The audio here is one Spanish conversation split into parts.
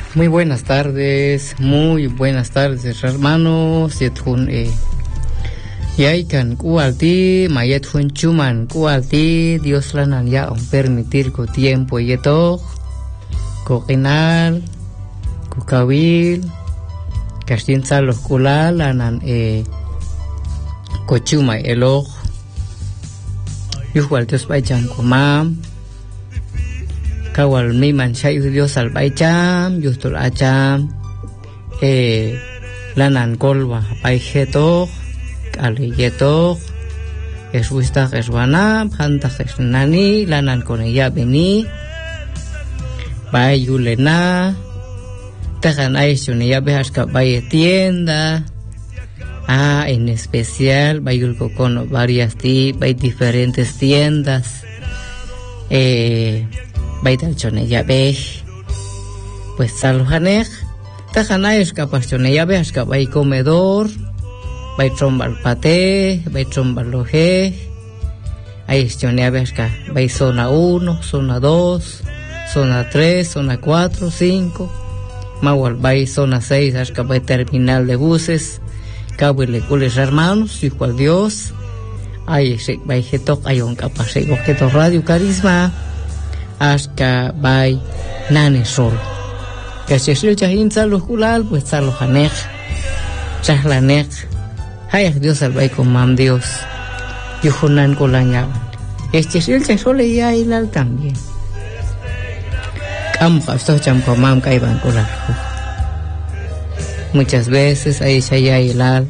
Muy buenas tardes, hermanos. Yaikan kualti, mayet hunchuman kualti, Dios lanan ya permitir ko tiempo yeto, ko kenal, ko kawil, kastin salos kulal lanan ko chuma elog, yuhwal Dios baicham kumam, kawal miman shayu Dios al baicham, yustul acham, lanan kolwa baijeto. Aliyeto es wista es wana hanta es nani lanan con ella beni bayulena tajan aishun ella veas que vaya tienda en especial bayul con varias diferentes tiendas baytal chon ella ve pues salhanej tajan aish capaz chon ella veas que vaya comedor vai trombal pate, vai trombal loje, ahí estionea vesca, vai zona 1, zona 2, zona 3, zona 4, 5, mawal vai zona 6, hasta vai terminal de buses, cabuile cules hermanos, hijo al Dios, ahí se vai getok, hay un capaz, getok Radio Carisma, hasta vai nane sol, que se chahin salo kulal, pues salo hanej, chahlanej, hay Dios al bay con mam Dios. Yo junan con la llave. Este es el que sole ya hilal también. Cam esto cham con mam caiban con la. Muchas veces ahí se ya hilal.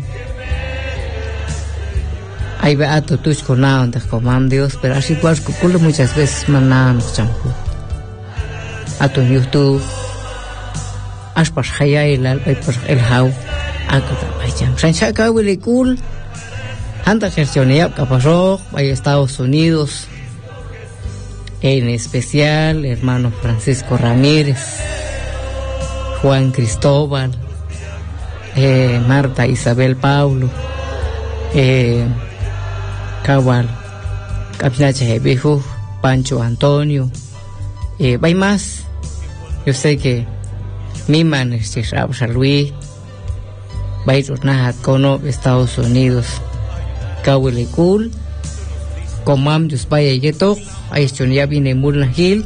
Hay ve a tutus con nada antes con mam Dios, pero así cual culo muchas veces manamos champu. A tu YouTube. As pas haya hilal bay por el hau. Aku tak baca. Saya kau boleh cool. Hanta gestioné que pasó a Estados Unidos, en especial hermano Francisco Ramírez, Juan Cristóbal, Marta Isabel Paulo, Cabal, Capinacha Jebijo, Pancho Antonio, hay más. Yo sé que mi man es Luis. Bayros nahat kono Estados Unidos kawile cool komam just vaya yeto ahí ya viene Mulna Hill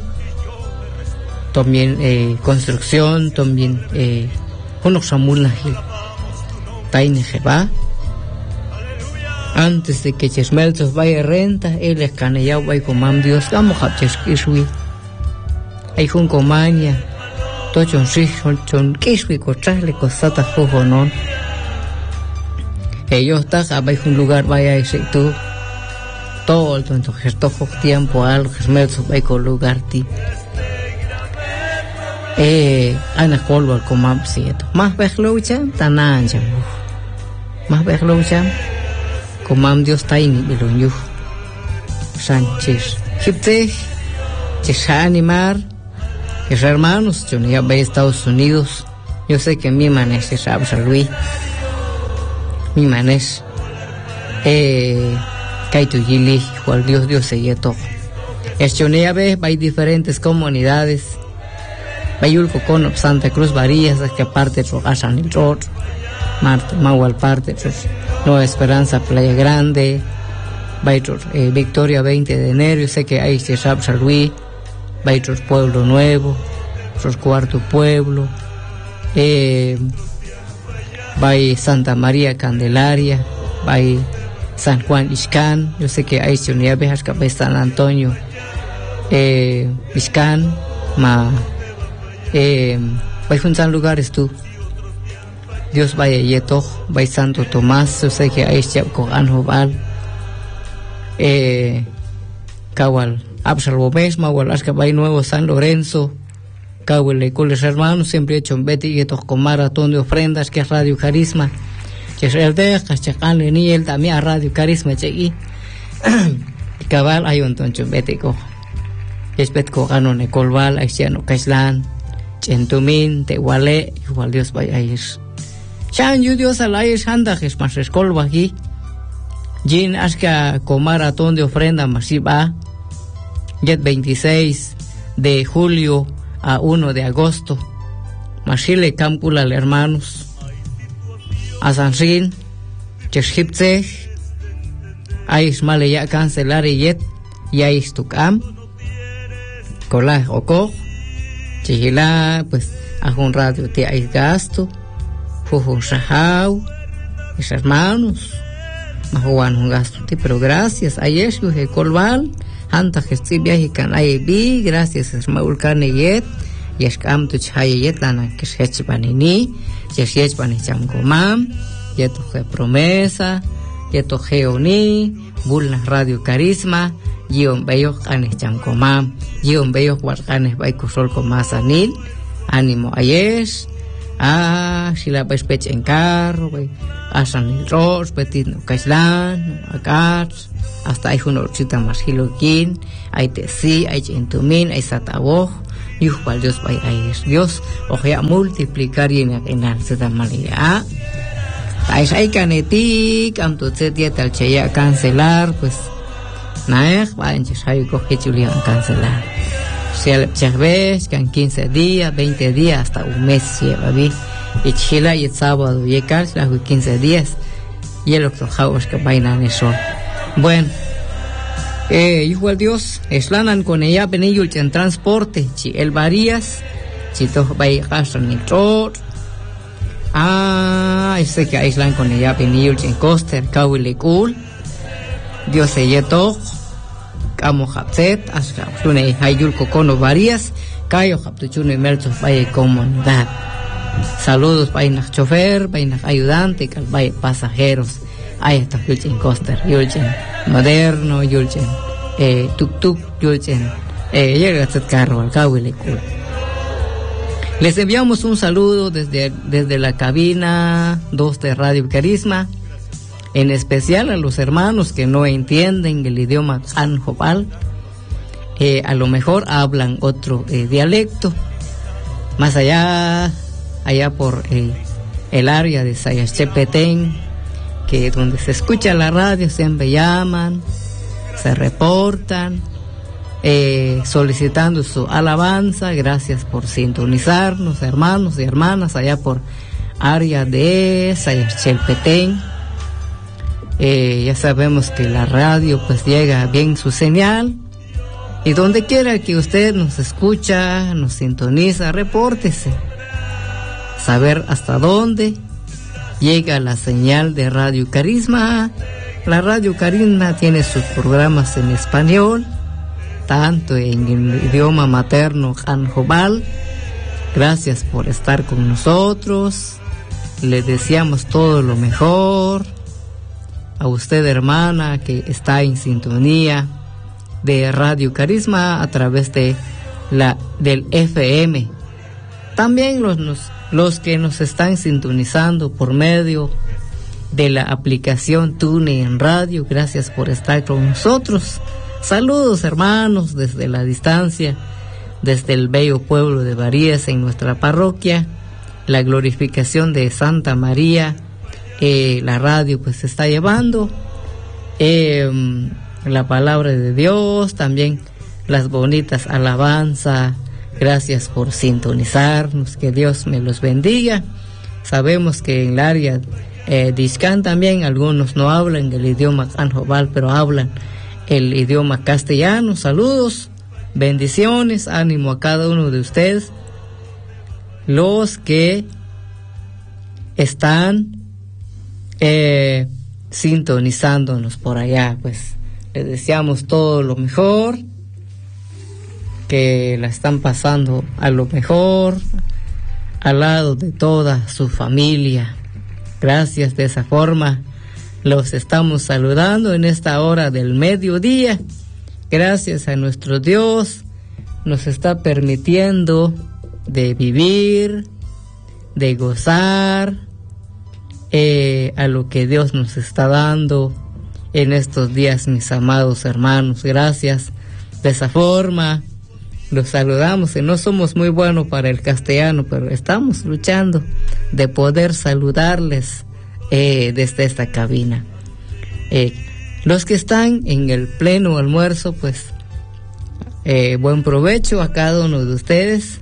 también construcción también unos Mulna Hill taine jeba antes de que Chesmeltos vaya renta él es canellao vaya komam Dios vamos a chesquiswi hay un comaña tochon sí chon kiswi cochale cosata fujo non. Ellos están a un lugar vaya ese tú todo el tiempo gesto tiempo algo que me va con lugar ti ana color como amsieto más verlucha tan ancha más verlucha como am Dios está en el Sánchez Gipte que se animar que hermanos yo ya voy a Estados Unidos yo sé que mi man es sabe Luis mi manes Kaitu Yili cual Dios se yeto estionea ve hay diferentes comunidades Bayulco con Santa Cruz Varillas que aparte Trogasan el Rod Marta Mawal parte Nueva Esperanza Playa Grande Baytor Victoria 20 de enero yo sé que hay se sabe San Luis Baytor Pueblo Nuevo Cuarto Pueblo by Santa María Candelaria, by San Juan Ixcán, yo sé que hay unidades que San Antonio Ixcán, by juntan lugares tú. Dios vaya yeto, by Santo Tomás, yo sé que hay con Anjobal, Kawal, Absalbomés, Mawalas que by Nuevo San Lorenzo. Kawile cules hermanos siempre he hecho un beti y con maratón de ofrendas que es Radio Carisma que es el de Cachacan ni el también a Radio Carisma chequi cabal hay un toncho beti co es bet co gano ne colval haitiano caislan chentumin tehuale igual Dios vaya a ir chan yu Dios al aire handa que es más escolva aquí Jin asca con maratón de ofrenda masiva jet 26 de julio a 1 de agosto Mashile Campulal hermanos. Asanrin, Cheshipte, Aish Male ya cancelar yet, Yaish Tukam, Kola Oko, Chihila, pues a un radio te hay gasto, Fufu Shahau, mis hermanos, Mahuan un gasto, pero gracias a Yeshu Colval, Hanta Gestibia y Canaibi, gracias a Smaul Caneyet, Yeshkam tu Chayet, Lana Keshbanini, Yeshbani Chamgomam, Yetoje Promesa, Yetoje Oni, Bulna Radio Carisma, Yion Beyo Canes Chamgomam, Yion Beyo Guarcanes Baikusol Comasanil, Ánimo Ayesh, Shila Bespech en carro, Asanil Ros, Petit no Kaislan, Akats, hasta hay una orchita más hiloquín, hay tesi, hay chentumín, hay satabo, yuhbal Dios vaya Dios, ojalá multiplicar y en se da malía. Hay canetic, amtotzetia tal cheya cancelar, pues, naeg, vayan hay coge chulian cancelar. Si al charbes, can 15 días, 20 días, hasta un mes lleva, vi, y chila y el sábado, y el las 15 días, y el otro jauos que bailan eso. Bueno, igual Dios, eslanan con ella penillo en transporte, si el varías, si todos vayan en trot, ese que aislan con ella penillo en coster, cauile cool, Dios se yeto, camo hapset, hasta une hayul cocono varías, cayo haptuchune merchos vaya comunidad. Saludos vaina chofer, vaina ayudante, vaya pasajeros. Ahí está Yulchen Coster, Yulchen Moderno, Yulchen Tuk-Tuk, Yulchen llega a carro al cabo y le cura. Les enviamos un saludo desde la cabina 2 de Radio Carisma, en especial a los hermanos que no entienden el idioma Anjopal, a lo mejor hablan otro dialecto, más allá por el área de Sayachepetén, que donde se escucha la radio siempre llaman, se reportan, solicitando su alabanza. Gracias por sintonizarnos, hermanos y hermanas, allá por área de Sayachelpetén. Ya sabemos que la radio pues llega bien su señal, y donde quiera que usted nos escucha, nos sintoniza, repórtese, saber hasta dónde llega la señal de Radio Carisma. La Radio Carisma tiene sus programas en español, tanto en el idioma materno Anjobal. Gracias por estar con nosotros. Le deseamos todo lo mejor. A usted, hermana, que está en sintonía de Radio Carisma a través de del FM. También los que nos están sintonizando por medio de la aplicación TuneIn Radio, gracias por estar con nosotros. Saludos, hermanos, desde la distancia, desde el bello pueblo de Varías, en nuestra parroquia, la glorificación de Santa María. La radio pues está llevando la palabra de Dios, también las bonitas alabanzas. Gracias por sintonizarnos, que Dios me los bendiga. Sabemos que en el área de Ixcán también algunos no hablan el idioma Anjobal, pero hablan el idioma castellano. Saludos, bendiciones, ánimo a cada uno de ustedes, los que están sintonizándonos por allá. Pues les deseamos todo lo mejor, que la están pasando a lo mejor, al lado de toda su familia. Gracias, de esa forma los estamos saludando en esta hora del mediodía. Gracias a nuestro Dios, nos está permitiendo de vivir, de gozar a lo que Dios nos está dando en estos días, mis amados hermanos. Gracias. De esa forma los saludamos, y no somos muy buenos para el castellano, pero estamos luchando de poder saludarles desde esta cabina. Los que están en el pleno almuerzo, pues buen provecho a cada uno de ustedes.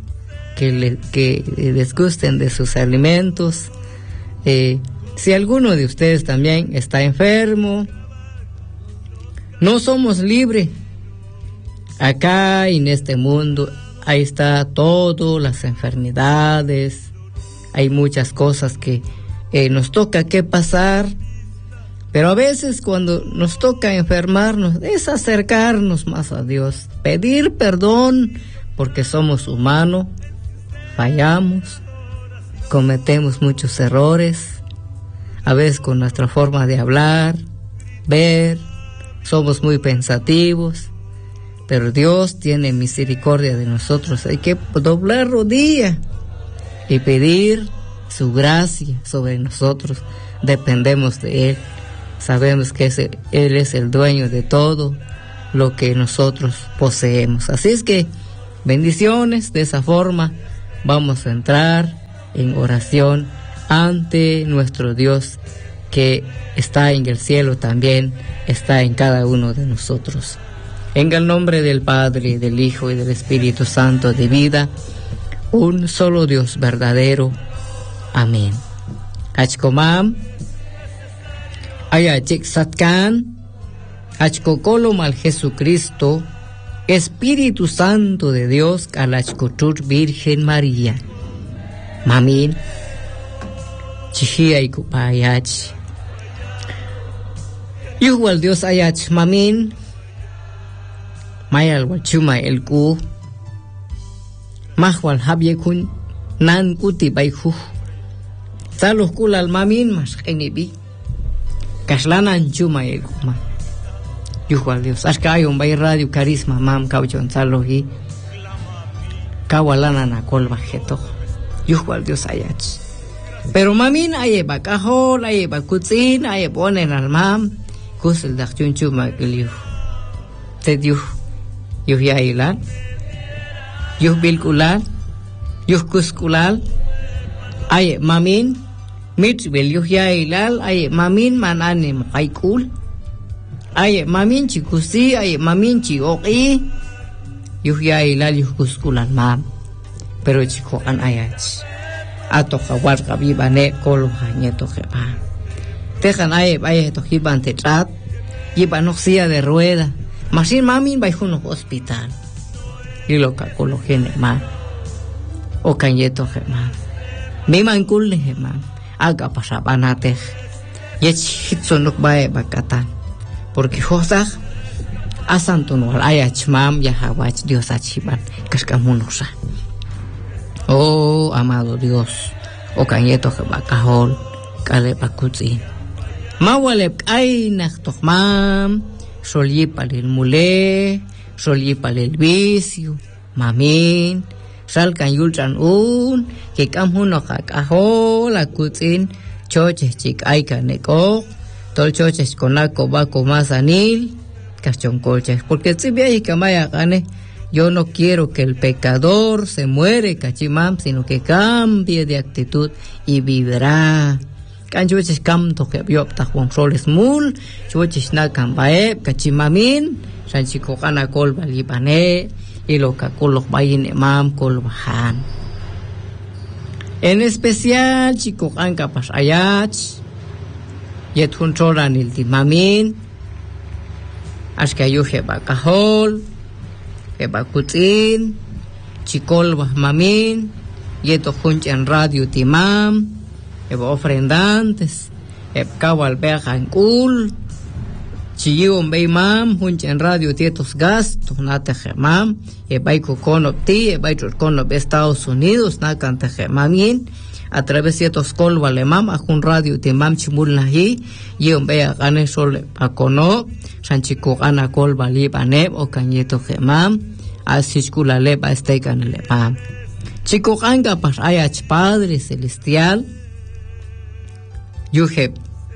que les gusten de sus alimentos. Si alguno de ustedes también está enfermo, no somos libres. Acá en este mundo, ahí está todas las enfermedades, hay muchas cosas que nos toca que pasar, pero a veces cuando nos toca enfermarnos, es acercarnos más a Dios, pedir perdón, porque somos humanos, fallamos, cometemos muchos errores, a veces con nuestra forma de hablar, ver, somos muy pensativos, pero Dios tiene misericordia de nosotros. Hay que doblar rodilla y pedir su gracia sobre nosotros. Dependemos de Él. Sabemos que Él es el dueño de todo lo que nosotros poseemos. Así es que bendiciones. De esa forma vamos a entrar en oración ante nuestro Dios, que está en el cielo, también está en cada uno de nosotros. En el nombre del Padre, del Hijo y del Espíritu Santo de vida, un solo Dios verdadero. Amén. Achkomam, ayachik satkan, achkokolom al Jesucristo, Espíritu Santo de Dios, alachkotur Virgen María. Mamin, chihia y kupayach. Yuhual Dios ayach, mamin, mayal wal chuma el ku, mahwal habye kun nan kuti bayhu, salos kulal mamin mas genibi, kaslanan chuma el kuma. Yuhual Dios, ashkayon bay radio carisma mam kauchon salohi, kawalana na kolba jeto. Yuhual Dios ayach. Pero mamin aye ba kahol, aye ba kutsin, aye ponen al mam, kusel dakchun chuma el yuh. Te yuh. Yuh yailal, yuh bilkulal, yuh kuskulal, aye mamin, mitbil yuh yailal, aye mamin mananim kaikul, aye mamin chikusi, aye mamin chioki, yuh yailal, yuh kuskulal mam, pero chico an ayach, ato kawar kabibane kolo hanyeto jepa, tejan aye to hiban tetrat, yiban silla de rueda. Masin mamin bay huno hospital. Y lo calculo gene man. O canyeto geman. Mi man kulle geman. Aga pasabanate. Yech hitsonuk bae bakatan. Porque josag asanto no ayach mam ya hawach Dios achiban. Kaskamunosa. Oh amado Dios. O canyeto gebakahol. Kale bakutsin. Mawalep ay naktok mam. Solí para el mulé, solí para el vicio, mamin, salcan yulchan que camuno jacajo, la cutin, choches chic aica neco, tol choches con aco baco más anil, cachón colches, porque si ve ahí que maya gane, yo no quiero que el pecador se muere, cachimam, sino que cambie de actitud y vivirá. Kan chuches kam to ke biop ta Juan Soles mul chuches na kan bae kachimamin san chico kana kol balibane y lo ka kolok bayin imam kol bahan. En especial chico kan kapas ayach yet hunchoran il timamin aska yo heba kahol heba kutin chikol bah mamin yeto hunchan radio timam eba ofrendantes, kawal bejan kul, chiyum bay mam, hunchen radio tietos gastos, nate gemam, ebay kokonop ti, ebay konop Estados Unidos, nakante gemamin, a través tietos kolwa le mam, ajun radio timam chimul nahi, yum bay agane sol akono, sanchiko gana kolba libaneb, o kanyeto gemam, asichkula leba estekan le mam. Chico ganga pas ayach Padre Celestial, Yuheb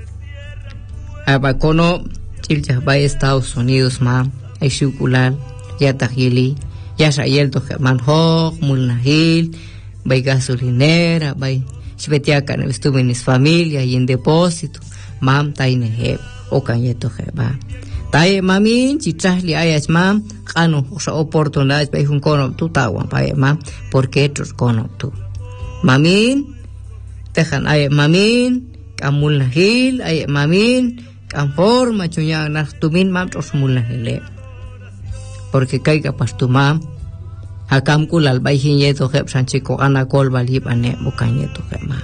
abacono chilcha va a Estados Unidos ma ay sukulal ya tajili ya sayel to manhok mulnahil bay gasolinera bay shbetiaka no estuve en mis familia y en depósito mam taineheb o canyeto jeba tae mamin chitrasli ayach mam kano sa oportunidad pa ihun kono tu tawan pa mam porque tus kono tu mamin tejan ay mamin kamul nahil ay mamin kam forma chunya nartumin mam tos mul nahile porque kai kapas tu mam hakam kulal baihin yeto khep sanchiko ana kol balib ane bukan yeto khep mam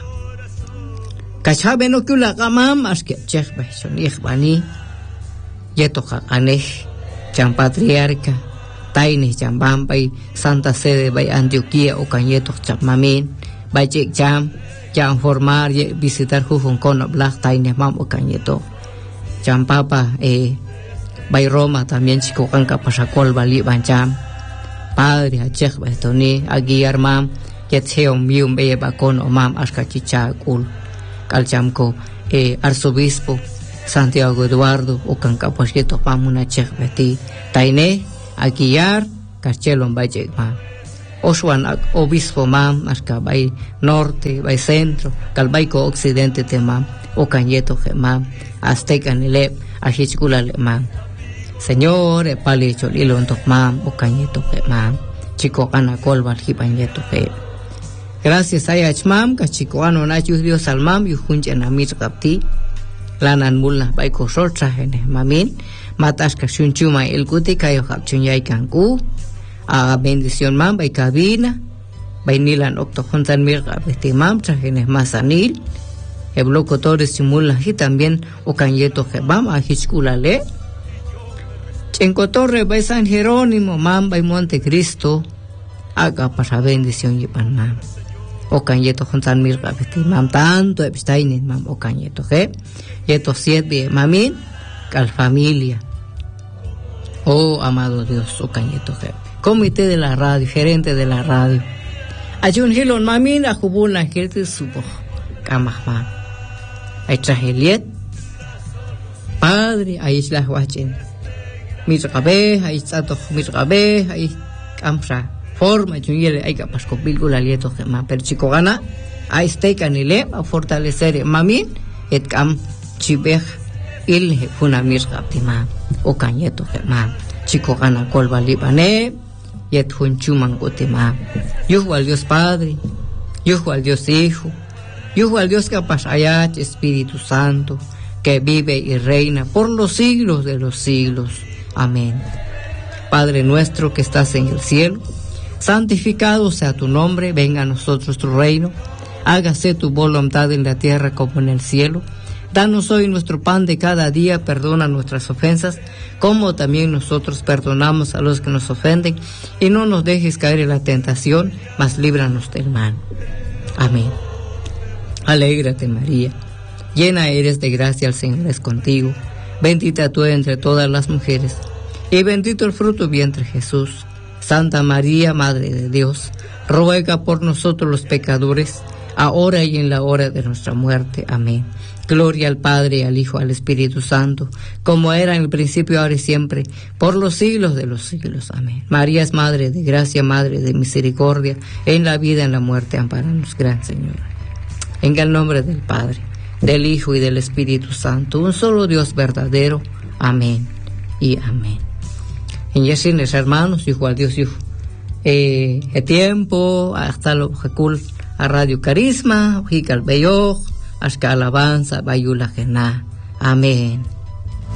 kachabe no kula kamam aske chekh baison ikhbani yeto ane cham patriarca taine cham bampai santa sede bai Antioquia o kan yeto cham mamin bai chek cham formar visitar jujun kono black taine mam o kan yeto cham papa bai Roma también chico kanka pasakol bali bancham padre a chekh baitoni a guiar mam yetseom mium be bakono mam aska chicha kul kalchamko arzobispo Santiago Eduardo o kanka pasketo pamuna chekh beti taine a guiar karchelon baje mam Oswan obispo mam aska bai norte bai centro kalbaiko occidente te mam o kanyeto ge mam azteca nile a hichkula le mam Señor, pali cholilo untuk mam o kanyeto ge mam chico ana kolbal hipanyeto ge gracias a mam ka chico ano na Dios al mam yu hunche na mir kapti lanan mulna bai ko sorcha hene mamin matas ka shunchuma el kuti kayo hapchun yai kanku a bendición mam bai cabina bai nilan octo juntan mir kapti mam trajene masanil el bloco torres simula y también o kanyeto ge mam a hichkula le Chenco Torre bai San Jerónimo mam bai Montecristo haga para bendición y pan mam o kanyeto juntan mir kapti mam tanto epstein mam o kanyeto ge yeto 7 mamin cal familia oh amado Dios o kanyeto ge comité de la radio gerente de la radio ayun hilon mamin a jubuna kirti subo kamahma ay trajeliet padre ay islah wachin mitqabe ay tsato mitqabe ay kamsa forma chunyele ay kapas ko pilgula lieto ge ma per chico gana ay stekanile a fortalecer mamin et kam chibej il funa mirqaptima o kanyeto ge ma chico gana kolba libane yet hunchuman gotima yuhu al Dios Padre yuhu al Dios Hijo yuhu al Dios capaz ayat Espíritu Santo que vive y reina por los siglos de los siglos. Amén. Padre nuestro que estás en el cielo, santificado sea tu nombre, venga a nosotros tu reino, hágase tu voluntad en la tierra como en el cielo. Danos hoy nuestro pan de cada día, perdona nuestras ofensas, como también nosotros perdonamos a los que nos ofenden, y no nos dejes caer en la tentación, mas líbranos del mal. Amén. Alégrate María, llena eres de gracia, el Señor es contigo. Bendita tú entre todas las mujeres, y bendito el fruto de tu vientre Jesús. Santa María, Madre de Dios, ruega por nosotros los pecadores, ahora y en la hora de nuestra muerte. Amén. Gloria al Padre, al Hijo, al Espíritu Santo, como era en el principio, ahora y siempre, por los siglos de los siglos. Amén. María es Madre de gracia, Madre de misericordia, en la vida, en la muerte, ampáranos, Gran Señor. En el nombre del Padre, del Hijo y del Espíritu Santo, un solo Dios verdadero. Amén y amén. En Yesines, hermanos, hijo al Dios, hijo. El tiempo, hasta lo jecul a Radio Carisma, Jical Beyoj, hasta alabanza, Bayula Gená. Amén.